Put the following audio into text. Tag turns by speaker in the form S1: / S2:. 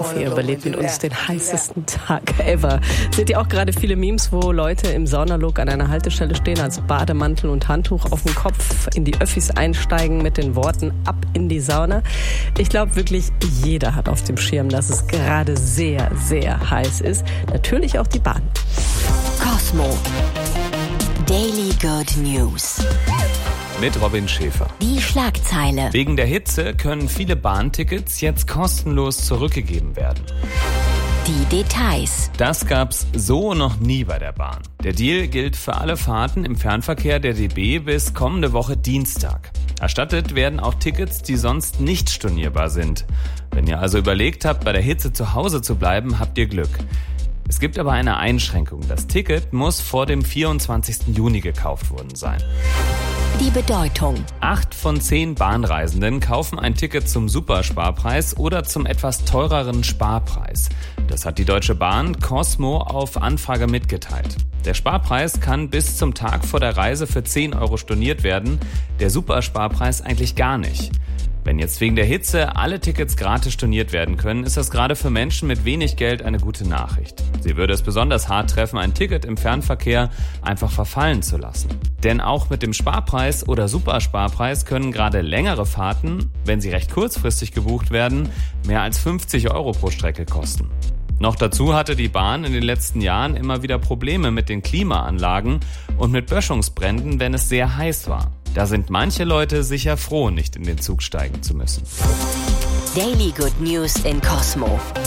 S1: hoffe, ihr überlebt mit uns den heißesten Tag ever. Seht ihr auch gerade viele Memes, wo Leute im Saunalook an einer Haltestelle stehen, als Bademantel und Handtuch auf dem Kopf in die Öffis einsteigen mit den Worten ab in die Sauna? Ich glaube wirklich, jeder hat auf dem Schirm, dass es gerade sehr, sehr heiß ist. Natürlich auch die Bahn.
S2: Cosmo. Daily Good News.
S3: Mit Robin Schäfer.
S2: Die Schlagzeile.
S3: Wegen der Hitze können viele Bahntickets jetzt kostenlos zurückgegeben werden.
S2: Die Details.
S3: Das gab's so noch nie bei der Bahn. Der Deal gilt für alle Fahrten im Fernverkehr der DB bis kommende Woche Dienstag. Erstattet werden auch Tickets, die sonst nicht stornierbar sind. Wenn ihr also überlegt habt, bei der Hitze zu Hause zu bleiben, habt ihr Glück. Es gibt aber eine Einschränkung. Das Ticket muss vor dem 24. Juni gekauft worden sein.
S2: Die Bedeutung.
S3: 8 von 10 Bahnreisenden kaufen ein Ticket zum Supersparpreis oder zum etwas teureren Sparpreis. Das hat die Deutsche Bahn Cosmo auf Anfrage mitgeteilt. Der Sparpreis kann bis zum Tag vor der Reise für 10 Euro storniert werden, der Supersparpreis eigentlich gar nicht. Wenn jetzt wegen der Hitze alle Tickets gratis storniert werden können, ist das gerade für Menschen mit wenig Geld eine gute Nachricht. Sie würde es besonders hart treffen, ein Ticket im Fernverkehr einfach verfallen zu lassen. Denn auch mit dem Sparpreis oder Supersparpreis können gerade längere Fahrten, wenn sie recht kurzfristig gebucht werden, mehr als 50 Euro pro Strecke kosten. Noch dazu hatte die Bahn in den letzten Jahren immer wieder Probleme mit den Klimaanlagen und mit Böschungsbränden, wenn es sehr heiß war. Da sind manche Leute sicher froh, nicht in den Zug steigen zu müssen.
S2: Daily Good News in Cosmo.